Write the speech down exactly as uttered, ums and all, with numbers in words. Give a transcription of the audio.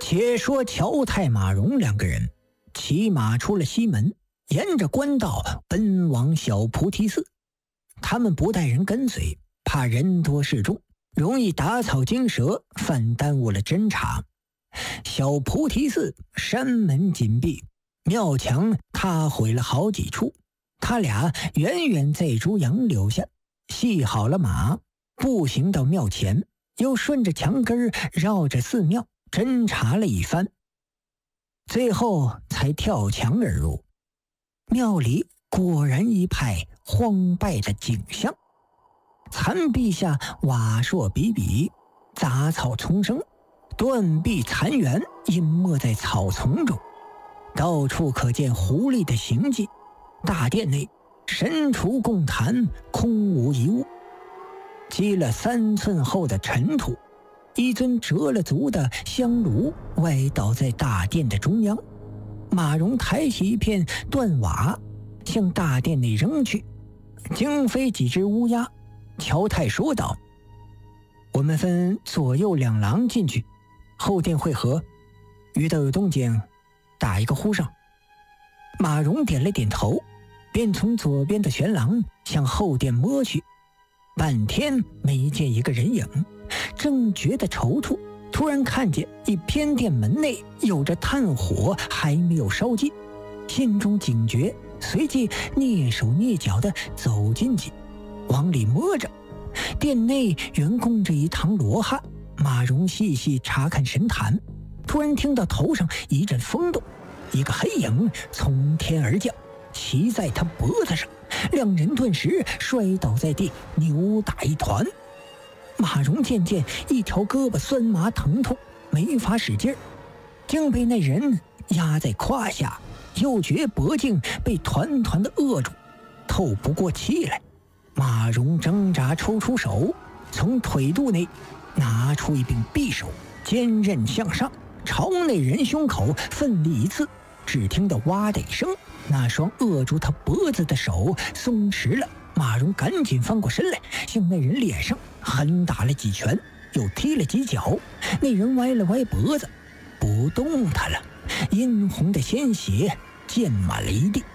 且说乔太、马荣两个人骑马出了西门，沿着官道奔往小菩提寺。他们不带人跟随，怕人多势众，容易打草惊蛇，反耽误了侦查。小菩提寺山门紧闭，庙墙塌毁了好几处。他俩远远在猪羊留下，系好了马，步行到庙前，又顺着墙根绕着寺庙侦查了一番，最后才跳墙而入。庙里果然一派荒败的景象，残壁下瓦砾比比，杂草丛生，断壁残垣隐没在草丛中，到处可见狐狸的行迹。大殿内神厨供坛，空无一物，积了三寸厚的尘土。一尊折了足的香炉歪倒在大殿的中央。马荣抬起一片断瓦向大殿内扔去，惊飞几只乌鸦。乔太说道：“我们分左右两廊进去，后殿会合，遇到有动静打一个呼声。”马荣点了点头，便从左边的玄廊向后殿摸去。半天没见一个人影，正觉得踌躇，突然看见一偏殿门内有着炭火还没有烧尽，心中警觉，随即蹑手蹑脚地走进去，往里摸着。殿内原供着一堂罗汉。马荣细细查看神坛，突然听到头上一阵风动，一个黑影从天而降，骑在他脖子上，两人顿时摔倒在地，扭打一团。马荣渐渐一条胳膊酸麻疼痛，没法使劲儿，竟被那人压在胯下，又觉脖颈被团团的扼住，透不过气来。马荣挣扎抽出手，从腿肚内拿出一柄匕首，坚韧向上，朝那人胸口奋力一刺。只听得哇的一声，那双扼住他脖子的手松弛了。马荣赶紧翻过身来，向那人脸上狠打了几拳，又踢了几脚。那人歪了歪脖子，不动弹了，殷红的鲜血溅满了一地。